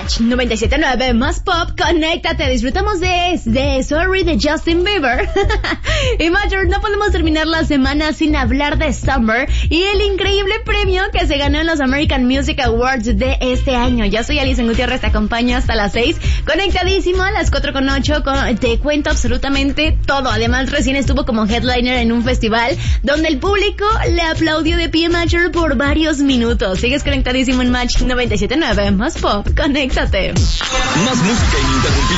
Match 97.9 más pop, conéctate, disfrutamos de Sorry de Justin Bieber. Y Major, no podemos terminar la semana sin hablar de Summer y el increíble premio que se ganó en los American Music Awards de este año. Ya soy Alison Gutiérrez, te acompaño hasta las 6, conectadísimo a las 4:08, te cuento absolutamente todo. Además, recién estuvo como headliner en un festival donde el público le aplaudió de pie Major por varios minutos. Sigues conectadísimo en Match 97.9 más pop, conéctate. Más música ininterrumpida.